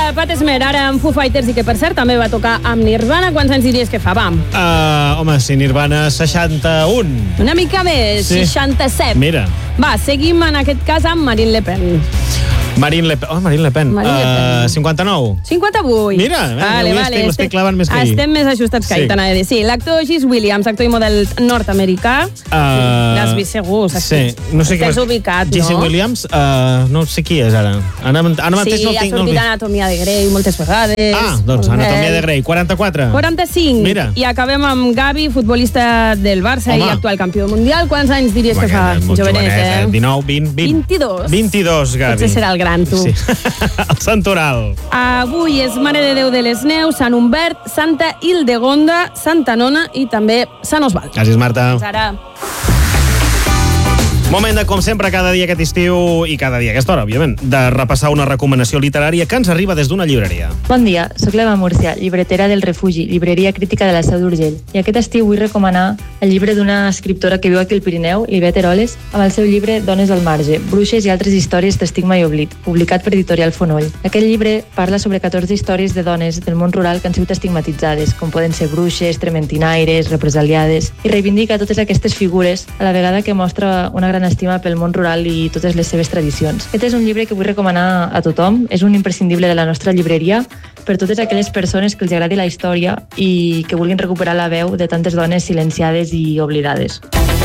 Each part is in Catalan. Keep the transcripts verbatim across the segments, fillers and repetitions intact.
Pat Smear, ara amb Foo Fighters, i que per cert també va tocar amb Nirvana. Quants anys diries que fa, va? Uh, home, sí, Nirvana seixanta-un. Una mica més, sí. seixanta-set. Mira. Va, seguim en aquest cas amb Marine Le Pen. Marine Le Pen. Oh, Marine Le Pen. Marine Le Pen. Uh, cinquanta-nou. cinquanta-vuit. Mira, eh, vale, vale, estic, l'estic clavant més que ahir. Estem més ajustats que ahir, sí. t'anava a dir. Sí, l'actor Gis Williams, actor i model nord-americà. Uh, L'has vist segur. Sí, no sé què. Estàs ubicat, Gis no? Williams, uh, no sé qui és ara. Ara, ara mateix sí, no el tinc. ha sortit no Anatomia de Grey moltes vegades. Ah, doncs Anatomia de Grey. quaranta-quatre. quaranta-cinc. Mira. I acabem amb Gavi, futbolista del Barça. Home. I actual campió mundial. Quants anys diries Home, que fa? Jovenet, eh? dinou, vint, vint. vint-i-dos. vint-i-dos, Gavi. Potser serà el gran, tu. Sí. El Santoral. Avui és Mare de Déu de les Neus, Sant Humbert, Santa Hildegonda, Santa Nona i també Sant Osvald. Gràcies, Marta. Fins ara. Moment de, com sempre, cada dia aquest estiu i cada dia a aquesta hora, òbviament, de repassar una recomanació literària que ens arriba des d'una llibreria. Bon dia, soc l'Eva Múrcia, llibretera del Refugi, llibreria crítica de la Seu d'Urgell. I aquest estiu vull recomanar el llibre d'una escriptora que viu aquí al Pirineu, Ivet Eroles, amb el seu llibre Dones al marge, bruixes i altres històries d'estigma i oblit, publicat per Editorial Fonoll. Aquest llibre parla sobre catorze històries de dones del món rural que han sigut estigmatitzades, com poden ser bruixes, trementinaires, represaliades, i reivindica totes aquestes figures a la vegada que mostra una gran estima pel món rural i totes les seves tradicions. Aquest és un llibre que vull recomanar a tothom, és un imprescindible de la nostra llibreria per totes aquelles persones que els agradi la història i que vulguin recuperar la veu de tantes dones silenciades i oblidades.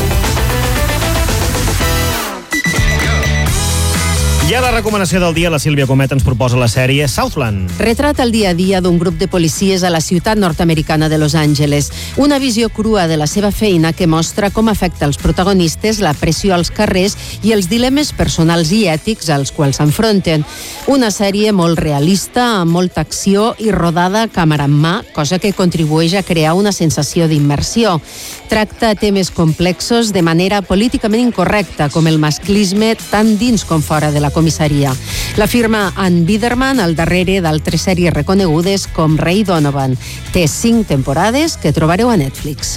I a la recomanació del dia, la Sílvia Comet ens proposa la sèrie Southland. Retrata el dia a dia d'un grup de policies a la ciutat nord-americana de Los Angeles. Una visió crua de la seva feina que mostra com afecta els protagonistes la pressió als carrers i els dilemes personals i ètics als quals s'enfronten. Una sèrie molt realista, amb molta acció i rodada a càmera en mà, cosa que contribueix a crear una sensació d'immersió. Tracta temes complexos de manera políticament incorrecta, com el masclisme tant dins com fora de la comissaria. La firma Ann Biderman al darrere d'altres sèries reconegudes com Ray Donovan. Té cinc temporades que trobareu a Netflix.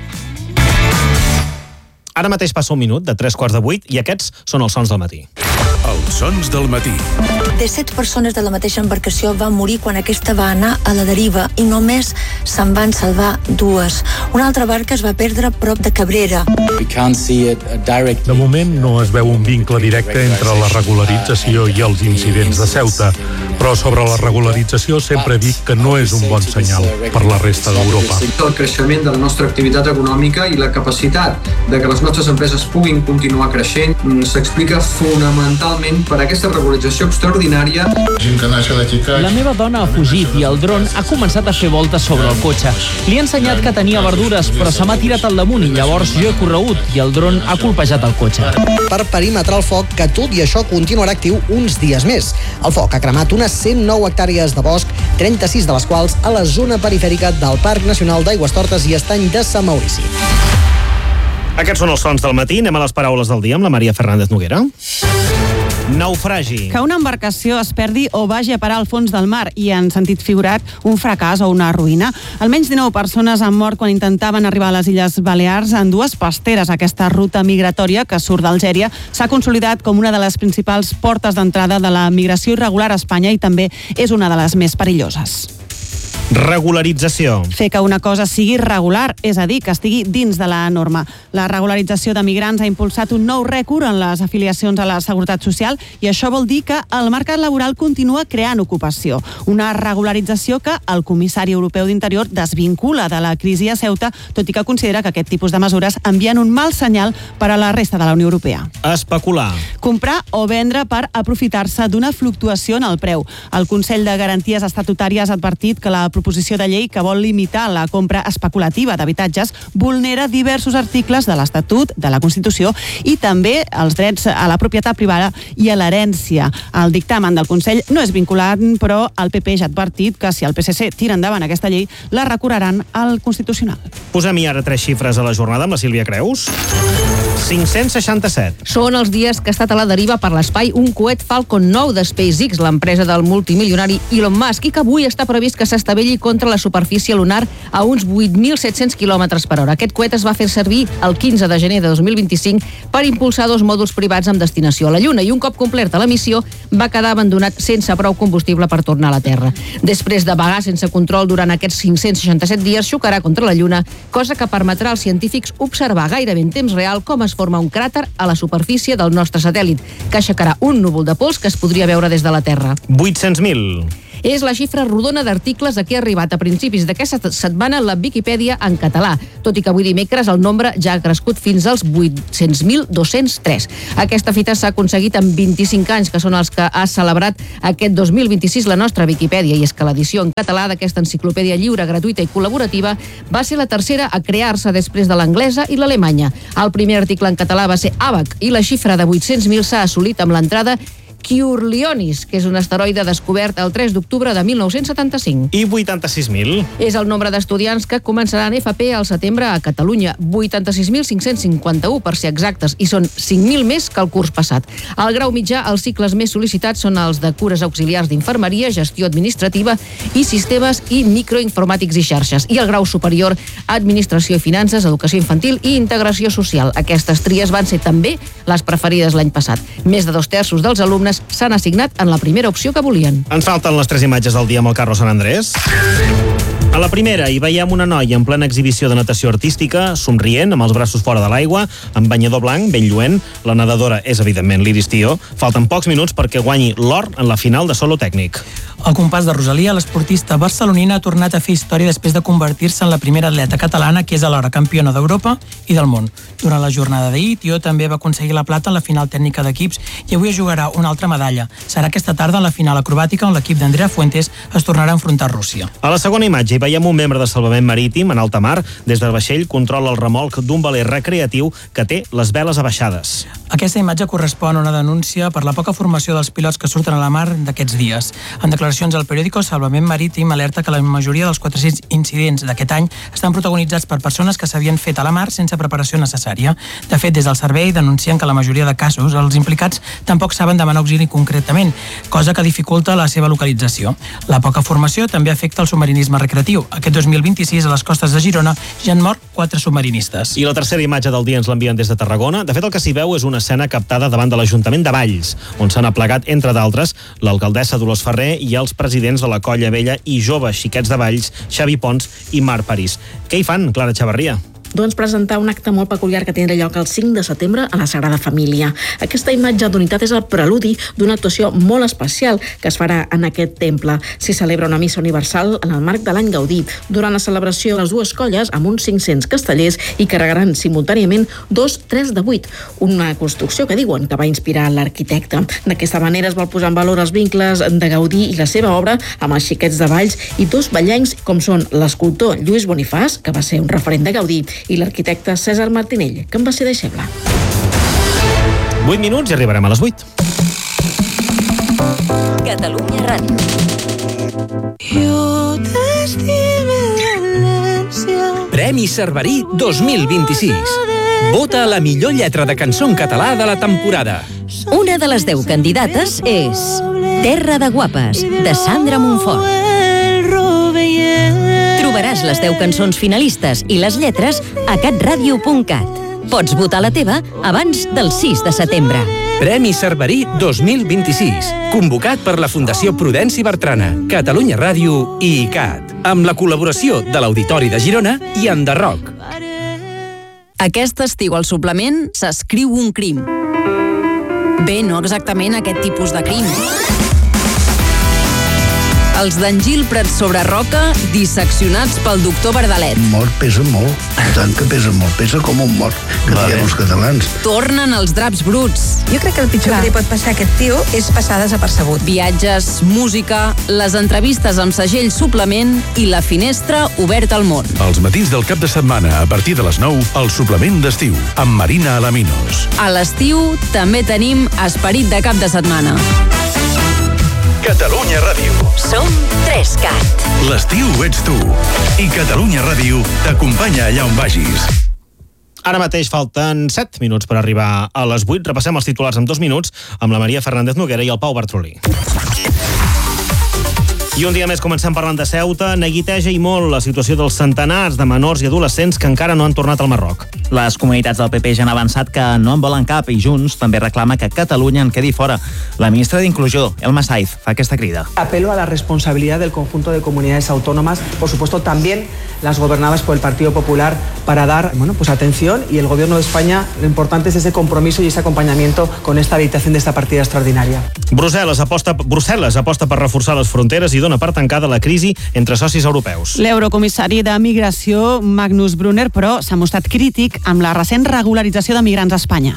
Ara mateix passa un minut de tres quarts de vuit i aquests són els sons del matí. Els sons del matí. De set persones de la mateixa embarcació van morir quan aquesta va anar a la deriva i només se'n van salvar dues. Una altra barca es va perdre prop de Cabrera. De moment no es veu un vincle directe entre la regularització i els incidents de Ceuta, però sobre la regularització sempre dic que no és un bon senyal per la resta d'Europa. El creixement de la nostra activitat econòmica i la capacitat de que les nostres empreses puguin continuar creixent s'explica fonamentalment per aquesta regularització extraordinària. La meva dona ha fugit i el dron ha començat a fer voltes sobre el cotxe. Li he ensenyat que tenia verdures, però se m'ha tirat al damunt i llavors jo he corregut i el dron ha colpejat el cotxe. Per perimetrar el foc, que tot i això continuarà actiu uns dies més. El foc ha cremat unes cent nou hectàrees de bosc, trenta-sis de les quals a la zona perifèrica del Parc Nacional d'Aigüestortes i Estany de Sant Maurici. Aquests són els sons del matí. Anem a les paraules del dia amb la Maria Fernández Noguera. Naufragi. Que una embarcació es perdi o vagi a parar al fons del mar i, en sentit figurat, un fracàs o una ruïna. Almenys dinou persones han mort quan intentaven arribar a les Illes Balears en dues pasteres. Aquesta ruta migratòria que surt d'Algèria s'ha consolidat com una de les principals portes d'entrada de la migració irregular a Espanya i també és una de les més perilloses. Regularització. Fer que una cosa sigui regular, és a dir, que estigui dins de la norma. La regularització de migrants ha impulsat un nou rècord en les afiliacions a la Seguretat Social i això vol dir que el mercat laboral continua creant ocupació. Una regularització que el comissari europeu d'Interior desvincula de la crisi a Ceuta, tot i que considera que aquest tipus de mesures envien un mal senyal per a la resta de la Unió Europea. Especular. Comprar o vendre per aprofitar-se d'una fluctuació en el preu. El Consell de Garanties Estatutàries ha advertit que la proposició de llei que vol limitar la compra especulativa d'habitatges vulnera diversos articles de l'Estatut, de la Constitució i també els drets a la propietat privada i a l'herència. El dictamen del Consell no és vinculant, però el P P ja ha advertit que si el P S C tira endavant aquesta llei, la recorreran al Constitucional. Posem-hi ara tres xifres a la jornada amb la Sílvia Creus. cinc-cents seixanta-set. Són els dies que ha estat a la deriva per l'espai un coet Falcon nou de SpaceX, l'empresa del multimilionari Elon Musk, i que avui està previst que s'estavelli estavelli contra la superfície lunar a uns vuit mil set-cents quilòmetres per hora. Aquest coet es va fer servir el quinze de gener de dos mil vint-i-cinc per impulsar dos mòduls privats amb destinació a la Lluna i un cop complerta la missió va quedar abandonat sense prou combustible per tornar a la Terra. Després de vagar sense control durant aquests cinc-cents seixanta-set dies, xocarà contra la Lluna, cosa que permetrà als científics observar gairebé en temps real com es forma un cràter a la superfície del nostre satèl·lit, que aixecarà un núvol de pols que es podria veure des de la Terra. vuit-cents mil. És la xifra rodona d'articles a què ha arribat a principis d'aquesta setmana la Viquipèdia en català, tot i que avui dimecres el nombre ja ha crescut fins als vuit-cents mil dos-cents tres. Aquesta fita s'ha aconseguit en vint-i-cinc anys, que són els que ha celebrat aquest dos mil vint-i-sis la nostra Viquipèdia, i és que l'edició en català d'aquesta enciclopèdia lliure, gratuïta i col·laborativa va ser la tercera a crear-se després de l'anglesa i l'alemanya. El primer article en català va ser Àbac, i la xifra de vuit-cents mil s'ha assolit amb l'entrada Quiurlionis, que és un asteroide descobert el tres d'octubre de mil nou-cents setanta-cinc. I vuitanta-sis mil. És el nombre d'estudiants que començaran F P al setembre a Catalunya, vuitanta-sis mil cinc-cents cinquanta-u per ser exactes, i són cinc mil més que el curs passat. Al grau mitjà, els cicles més sol·licitats són els de cures auxiliars d'infermeria, gestió administrativa i sistemes i microinformàtics i xarxes. I el grau superior, administració i finances, educació infantil i integració social. Aquestes tries van ser també les preferides l'any passat. Més de dos terços dels alumnes s'han assignat en la primera opció que volien. Ens falten les tres imatges del dia amb el Carlos Sant Andrés. A la primera hi veiem una noia en plena exhibició de natació artística, somrient, amb els braços fora de l'aigua, amb banyador blanc, ben lluent. La nedadora és, evidentment, l'Iris Tió. Falten pocs minuts perquè guanyi l'or en la final de solo tècnic. Al compàs de Rosalia, l'esportista barcelonina ha tornat a fer història després de convertir-se en la primera atleta catalana que és alhora campiona d'Europa i del món. Durant la jornada d'ahir, Tió també va aconseguir la plata en la final tècnica d'equips i avui es jugarà una altra medalla. Serà aquesta tarda en la final acrobàtica on l'equip d'Andrea Fuentes es tornarà a enfrontar a Rússia. A la segona imatge hi veiem un membre de salvament marítim en alta mar. Des del vaixell controla el remolc d'un veler recreatiu que té les veles abaixades. Aquesta imatge correspon a una denúncia per la poca formació dels pilots que surten a la mar d'aquests dies. En declaracions al periòdico, Salvament Marítim alerta que la majoria dels quatre-cents incidents d'aquest any estan protagonitzats per persones que s'havien fet a la mar sense preparació necessària. De fet, des del servei denuncien que la majoria de casos els implicats tampoc saben demanar auxili concretament, cosa que dificulta la seva localització. La poca formació també afecta el submarinisme recreatiu. Aquest dos mil vint-i-sis, a les costes de Girona, ja han mort quatre submarinistes. I la tercera imatge del dia ens l'envien des de Tarragona. De fet, el que s'hi veu és una escena captada davant de l'Ajuntament de Valls, on s'han aplegat, entre d'altres, l'alcaldessa Dolors Ferrer i els presidents de la Colla Vella i Joves Xiquets de Valls, Xavi Pons i Marc París. Què hi fan, Clara Chavarria? Doncs presentar un acte molt peculiar que tindrà lloc el cinc de setembre a la Sagrada Família. Aquesta imatge d'unitat és el preludi d'una actuació molt especial que es farà en aquest temple. S'hi celebra una missa universal en el marc de l'any Gaudí. Durant la celebració, les dues colles, amb uns cinc-cents castellers, hi carregaran simultàniament dos tres de vuit, una construcció que diuen que va inspirar l'arquitecte. D'aquesta manera es vol posar en valor els vincles de Gaudí i la seva obra amb els Xiquets de Valls i dos vallencs com són l'escultor Lluís Bonifàs, que va ser un referent de Gaudí, i l'arquitecte César Martinell, que en va ser deixeble. vuit minuts i arribarem a les vuit. Catalunya Ràdio. Premi Cerverí dos mil vint-i-sis. Vota la millor lletra de cançó en català de la temporada. Una de les deu candidates és Terra de Guapes, de Sandra Montfort. Trobaràs les deu cançons finalistes i les lletres a catradio punt cat. Pots votar la teva abans del sis de setembre. Premi Cerverí dos mil vint-i-sis, convocat per la Fundació Prudenci Bertrana, Catalunya Ràdio i I C A T, amb la col·laboració de l'Auditori de Girona i Enderroc. Aquest estiu al suplement s'escriu un crim. Bé, no exactament aquest tipus de crim. Els d'en Gil Prat sobre Roca, disseccionats pel doctor Verdalet. Mort pesa molt, tant que pesa molt, pesa com un mort, que vale. Diem els catalans. Tornen els draps bruts. Jo crec que el pitjor Clar. que li pot passar a aquest tio és passar desapercebut. Viatges, música, les entrevistes amb segell suplement i la finestra oberta al món. Els matins del cap de setmana, a partir de les nou, el suplement d'estiu, amb Marina Alaminos. A l'estiu també tenim esperit de cap de setmana. Catalunya Ràdio. Som tres cat. L'estiu ets tu. I Catalunya Ràdio t'acompanya allà on vagis. Ara mateix falten set minuts per arribar a les vuit. Repassem els titulars en dos minuts amb la Maria Fernández Noguera i el Pau Bartrolí. I un dia més comencem parlant de Ceuta. Neguiteja i molt la situació dels centenars de menors i adolescents que encara no han tornat al Marroc. Les comunitats del P P ja han avançat que no en volen cap i Junts també reclama que Catalunya en quedi fora. La ministra d'Inclusió, Elma Saiz, fa aquesta crida. Apelo a la responsabilidad del conjunto de comunidades autónomas, por supuesto también las gobernadas por el Partido Popular, para dar bueno, pues atención, y el Gobierno de España, lo importante es ese compromiso y ese acompañamiento con esta habilitación de esta partida extraordinaria. Brussel·les aposta, Brussel·les aposta per reforçar les fronteres i dona per tancada la crisi entre socis europeus. L'eurocomissari de Migració, Magnus Brunner, però s'ha mostrat crític amb la recent regularització de migrants a Espanya.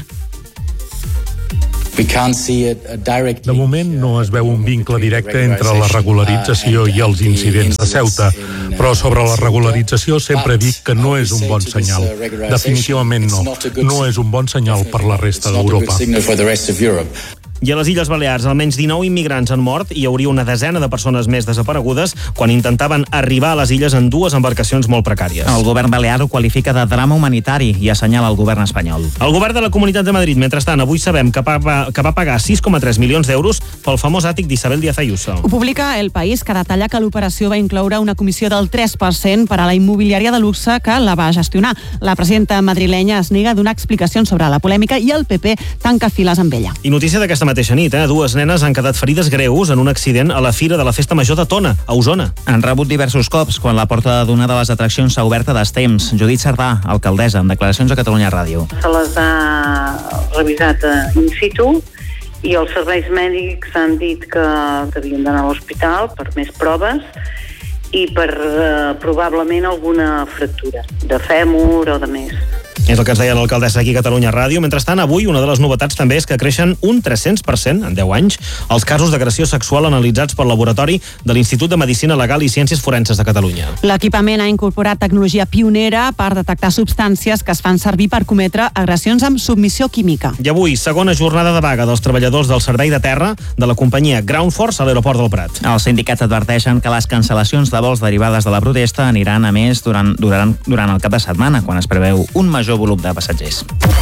De moment no es veu un vincle directe entre la regularització i els incidents de Ceuta, però sobre la regularització sempre dic que no és un bon senyal. Definitivament no. No és un bon senyal per la resta d'Europa. I a les Illes Balears, almenys dinou immigrants han mort i hi hauria una desena de persones més desaparegudes quan intentaven arribar a les illes en dues embarcacions molt precàries. El govern balear ho qualifica de drama humanitari i assenyala el govern espanyol. El govern de la Comunitat de Madrid, mentrestant, avui sabem que, pa, que va pagar sis coma tres milions d'euros pel famós àtic d'Isabel Díaz Ayuso. Ho publica El País, que detalla que l'operació va incloure una comissió del tres per cent per a la immobiliària de luxe que la va gestionar. La presidenta madrilenya es nega a donar explicacions sobre la polèmica i el P P tanca files amb ella. I notícia d'aquesta mateixa nit, eh? Dues nenes han quedat ferides greus en un accident a la Fira de la Festa Major de Tona, a Osona. Han rebut diversos cops quan la porta d'una de les atraccions s'ha obert a destemps. Judit Sardà, alcaldessa, en declaracions a Catalunya Ràdio. Se les ha revisat in situ i els serveis mèdics han dit que havien d'anar a l'hospital per més proves i per eh, probablement alguna fractura de fèmur o de més. És el que ens deia l'alcaldessa aquí a Catalunya Ràdio. Mentrestant, avui una de les novetats també és que creixen un tres-cents per cent en deu anys els casos d'agressió sexual analitzats pel laboratori de l'Institut de Medicina Legal i Ciències Forenses de Catalunya. L'equipament ha incorporat tecnologia pionera per detectar substàncies que es fan servir per cometre agressions amb submissió química. I avui, segona jornada de vaga dels treballadors del servei de terra de la companyia Ground Force a l'aeroport del Prat. Els sindicats adverteixen que les cancel·lacions de vols derivades de la protesta aniran a més durant, durant, durant el cap de setmana, quan es preveu un major volum de passatgers.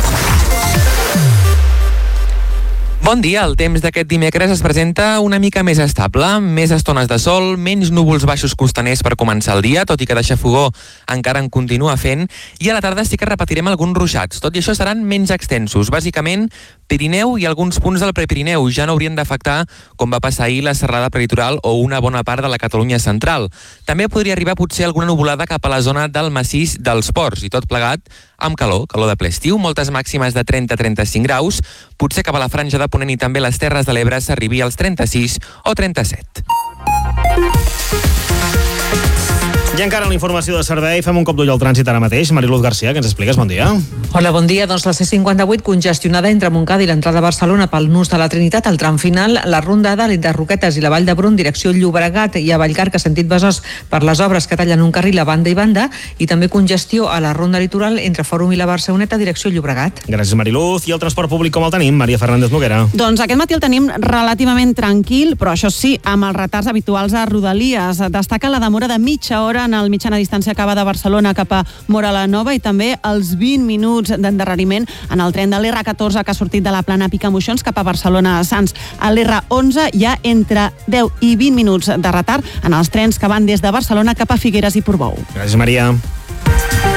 Bon dia, el temps d'aquest dimecres es presenta una mica més estable, més estones de sol, menys núvols baixos costaners per començar el dia, tot i que de xafogó encara en continua fent, i a la tarda sí que repetirem alguns ruixats. Tot i això seran menys extensos, bàsicament Pirineu i alguns punts del Prepirineu. Ja no haurien d'afectar, com va passar ahir, la serrada peritoral o una bona part de la Catalunya central. També podria arribar potser alguna nuvolada cap a la zona del massís dels Ports, i tot plegat amb calor, calor de ple estiu, moltes màximes de trenta a trenta-cinc graus, potser cap a la franja de Ponent i també les Terres de l'Ebre s'arribi als trenta-sis o trenta-set. I encara la informació de servei, fem un cop d'ull al trànsit ara mateix. Mariluz García, que ens expliques? Bon dia. Hola, bon dia. Doncs la C cinquanta-vuit congestionada entre Montcada i l'entrada a Barcelona pel nus de la Trinitat, al tram final, la rondada entre Roquetes i la Vall d'Hebron, direcció Llobregat i a Vallcarca, sentit Besòs, per les obres que tallen un carril a banda i banda, i també congestió a la ronda litoral entre Fòrum i la Barceloneta, direcció Llobregat. Gràcies, Mariluz. I el transport públic com el tenim? Maria Fernández Noguera. Doncs aquest matí el tenim relativament tranquil, però això sí, amb els retards habituals a Rodalies. Destaca la demora de mitja hora en el mitjana distància que va de Barcelona cap a Móra la Nova i també els vint minuts d'endarreriment en el tren de l'R catorze que ha sortit de la plana Picamoixons cap a Barcelona a Sants. A l'R onze hi ha entre deu i vint minuts de retard en els trens que van des de Barcelona cap a Figueres i Portbou. Gràcies, Maria.